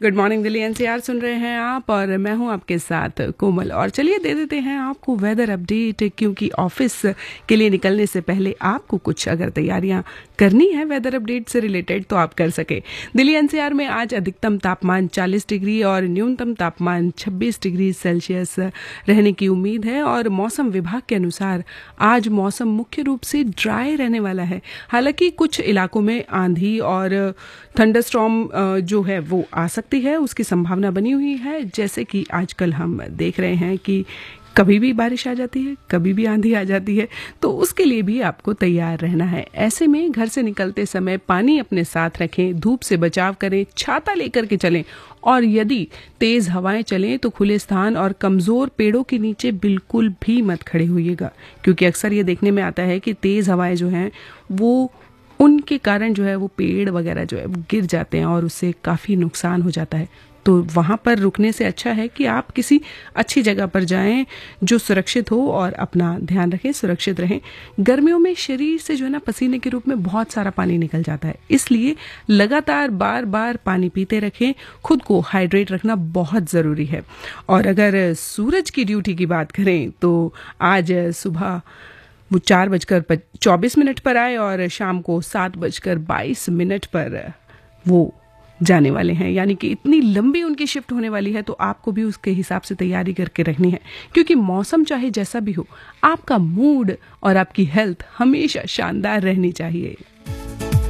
Good morning Delhi NCR सुन रहे हैं आप और मैं हूं आपके साथ कोमल। और चलिए दे देते हैं आपको वेदर अपडेट, क्योंकि ऑफिस के लिए निकलने से पहले आपको कुछ अगर तैयारियां करनी है वेदर अपडेट से रिलेटेड तो आप कर सके। दिल्ली एनसीआर में आज अधिकतम तापमान 40 डिग्री और न्यूनतम तापमान 26 डिग्री सेल्सियस रहने की उम्मीद है। और मौसम विभाग के अनुसार आज मौसम मुख्य रूप से ड्राई रहने वाला है। हालांकि कुछ इलाकों में आंधी और थंडरस्टॉर्म जो है वो आ सकती है, उसकी संभावना बनी हुई है। जैसे कि आजकल हम देख रहे हैं कि कभी भी बारिश आ जाती है, कभी भी आंधी आ जाती है, तो उसके लिए भी आपको तैयार रहना है। ऐसे में घर से निकलते समय पानी अपने साथ रखें, धूप से बचाव करें, छाता लेकर के चलें और यदि तेज हवाएं चलें तो खुले स्थान और कमजोर पेड़ों के नीचे बिल्कुल भी मत खड़े होइएगा, क्योंकि अक्सर ये देखने में आता है कि तेज हवाएं जो हैं वो उनके कारण जो है वो पेड़ वगैरह जो है वो गिर जाते हैं और उससे काफ़ी नुकसान हो जाता है। तो वहाँ पर रुकने से अच्छा है कि आप किसी अच्छी जगह पर जाएं जो सुरक्षित हो और अपना ध्यान रखें, सुरक्षित रहें। गर्मियों में शरीर से जो है ना पसीने के रूप में बहुत सारा पानी निकल जाता है, इसलिए लगातार बार बार पानी पीते रखें। खुद को हाइड्रेट रखना बहुत ज़रूरी है। और अगर सूरज की ड्यूटी की बात करें तो आज सुबह वो 4:24 पर आए और शाम को 7:22 पर वो जाने वाले हैं। यानी कि इतनी लंबी उनकी शिफ्ट होने वाली है, तो आपको भी उसके हिसाब से तैयारी करके रखनी है, क्योंकि मौसम चाहे जैसा भी हो, आपका मूड और आपकी हेल्थ हमेशा शानदार रहनी चाहिए।